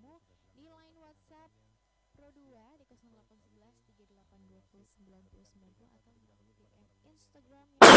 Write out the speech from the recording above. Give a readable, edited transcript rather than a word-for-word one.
kamu di line WhatsApp Pro 2 di 0811 3820 9090 atau melalui DM Instagram